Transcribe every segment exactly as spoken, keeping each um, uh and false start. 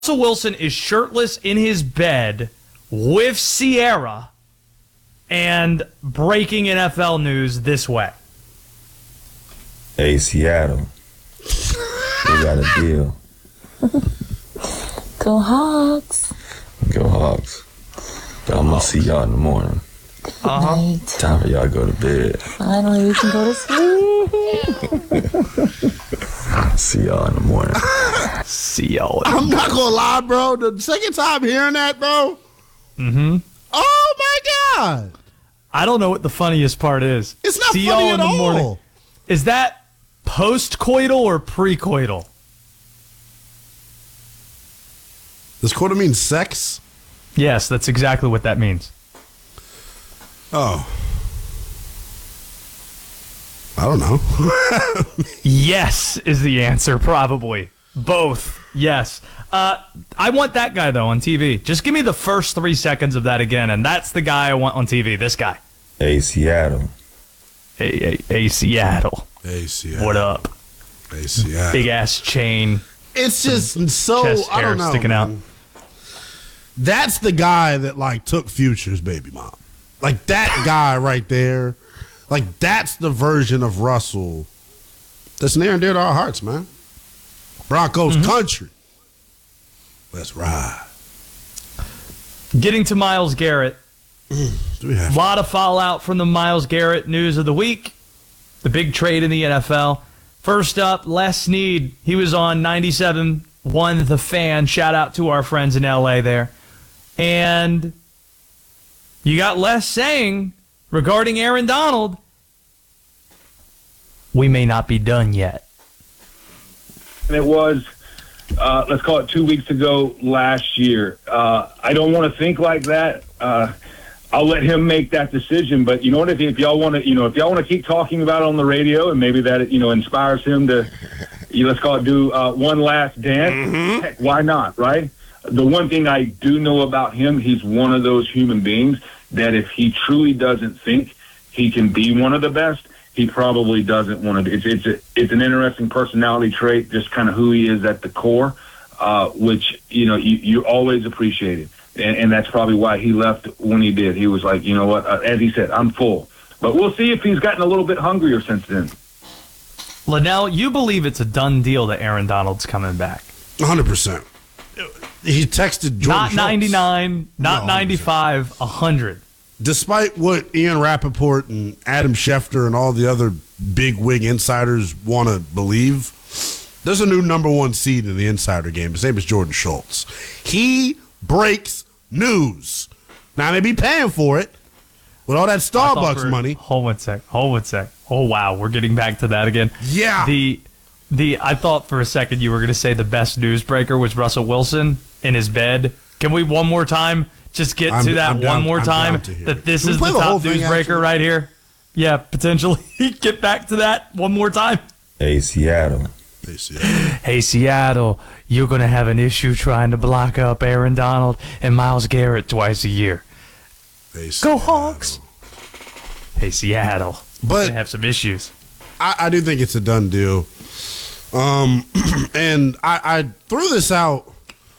Russell Wilson is shirtless in his bed with Sierra and breaking N F L news this way. Hey, Seattle. We got a deal. Go Hawks. Go Hawks. I'm going to see y'all in the morning. Uh-huh. Night. Time for y'all to go to bed. Finally, we can go to sleep. See y'all in the morning. See y'all. I'm not gonna lie, bro. The second time hearing that, bro. Mm-hmm. Oh my God. I don't know what the funniest part is. It's not See funny y'all at in the all. morning. Is that post-coital or pre-coital? Does coital mean sex? Yes, that's exactly what that means. Oh. I don't know. Yes is the answer, probably. Both. Yes. Uh, I want that guy, though, on T V. Just give me the first three seconds of that again, and that's the guy I want on T V, this guy. Hey, Seattle. Hey, hey, hey, Seattle. Hey, Seattle. What up? Hey, Seattle. Big-ass chain. It's just so, chest I hair don't know. sticking out. man. That's the guy that, like, took Future's baby mom. Like, that guy right there. Like, that's the version of Russell that's near and dear to our hearts, man. Broncos Mm-hmm. country. Let's ride. Getting to Myles Garrett. Do we have A lot of fallout from the Myles Garrett news of the week. The big trade in the N F L. First up, Les Snead. He was on ninety-seven point one The Fan. Shout out to our friends in L A there. And you got Les saying, regarding Aaron Donald, we may not be done yet. And it was, uh, let's call it two weeks ago last year. Uh, I don't want to think like that. Uh, I'll let him make that decision. But you know what? If, if y'all want to, you know, if y'all want to keep talking about it on the radio, and maybe that you know inspires him to, you know, let's call it do uh, one last dance. Mm-hmm. Heck, why not? Right. The one thing I do know about him, he's one of those human beings that if he truly doesn't think he can be one of the best, he probably doesn't want to. It's it's a, it's an interesting personality trait, just kind of who he is at the core, uh, which you know you, you always appreciate it, and, and that's probably why he left when he did. He was like, you know what, uh, as he said, I'm full. But we'll see if he's gotten a little bit hungrier since then. Linnell, you believe it's a done deal that Aaron Donald's coming back? one hundred percent. He texted Jordan Not Schultz. ninety-nine, not No, ninety-five, one hundred. Despite what Ian Rappaport and Adam Schefter and all the other big wig insiders want to believe, there's a new number one seed in the insider game. His name is Jordan Schultz. He breaks news. Now, they be paying for it with all that Starbucks for, money. Hold one sec. Hold one sec. Oh, wow. We're getting back to that again. Yeah. The the I thought for a second you were going to say the best newsbreaker was Russell Wilson in his bed. Can we one more time just get I'm- to that I'm one down- more I'm time down to hear that it. this Can we is play the the whole top thing, newsbreaker actually? right here? Yeah, potentially. Get back to that one more time. Hey, Seattle. They said, Hey, Seattle, you're going to have an issue trying to block up Aaron Donald and Myles Garrett twice a year. they Go said, Hawks. Hey, Seattle. But They have some issues. I, I do think it's a done deal. Um, and I, I threw this out,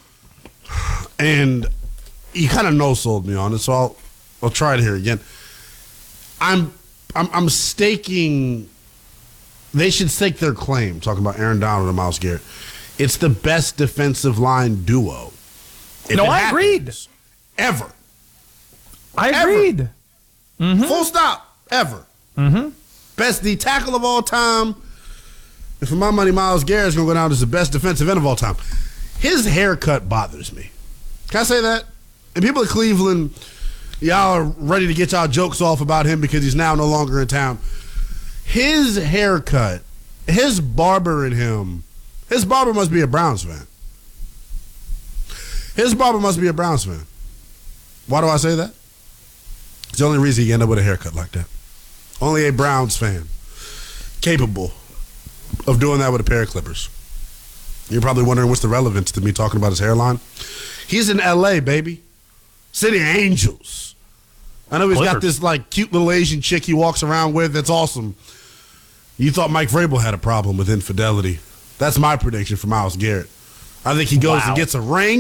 and you kind of no sold me on it, so I'll I'll try it here again. I'm I'm I'm staking. They should stake their claim. Talking about Aaron Donald and Myles Garrett, it's the best defensive line duo. If No, it I happens, agreed. Ever, I Ever. agreed. full stop, ever. Mm-hmm. Best D tackle of all time. And for my money, Myles Garrett's going to go down as the best defensive end of all time. His haircut bothers me. Can I say that? And people at Cleveland, y'all are ready to get y'all jokes off about him because he's now no longer in town. His haircut, his barber and him, his barber must be a Browns fan. His barber must be a Browns fan. Why do I say that? It's the only reason you end up with a haircut like that. Only a Browns fan capable of doing that with a pair of clippers. You're probably wondering what's the relevance to me talking about his hairline. He's in L A, baby. City of Angels. I know he's got Clippers. this like cute little Asian chick he walks around with. That's awesome. You thought Mike Vrabel had a problem with infidelity. That's my prediction for Myles Garrett. I think he goes Wow. and gets a ring.